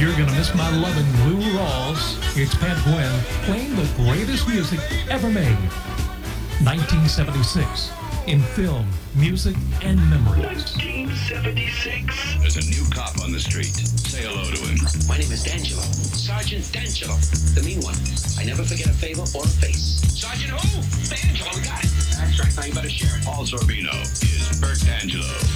You're gonna miss my lovin' Lou Rawls. It's Pat Gwynn playing the greatest music ever made. 1976 in film, music, and memories. 1976. There's a new cop on the street. Say hello to him. My name is D'Angelo. Sergeant D'Angelo. The mean one. I never forget a favor or a face. Sergeant who? D'Angelo, we got it. That's right, now you better share it. Paul Sorbino is Bert D'Angelo.